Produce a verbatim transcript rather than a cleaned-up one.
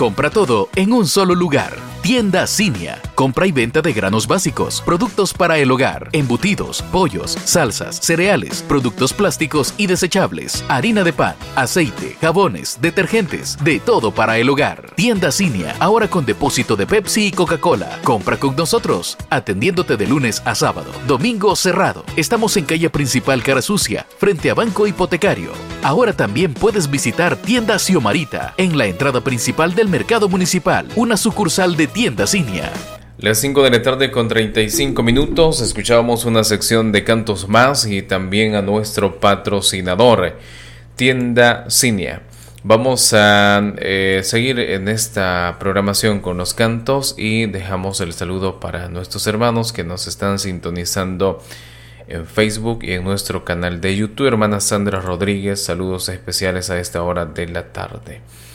Compra todo en un solo lugar. Tienda Cinia. Compra y venta de granos básicos, productos para el hogar, embutidos, pollos, salsas, cereales, productos plásticos y desechables, harina de pan, aceite, jabones, detergentes, de todo para el hogar. Tienda Cinia, ahora con depósito de Pepsi y Coca-Cola. Compra con nosotros, atendiéndote de lunes a sábado. Domingo cerrado. Estamos en calle principal Cara Sucia, frente a Banco Hipotecario. Ahora también puedes visitar Tienda Xiomarita, en la entrada principal del Mercado Municipal, una sucursal de Tienda Cinia. Las cinco de la tarde con treinta y cinco minutos, escuchábamos una sección de cantos más y también a nuestro patrocinador, Tienda Cinia. Vamos a eh, seguir en esta programación con los cantos y dejamos el saludo para nuestros hermanos que nos están sintonizando en Facebook y en nuestro canal de YouTube. Hermana Sandra Rodríguez, saludos especiales a esta hora de la tarde.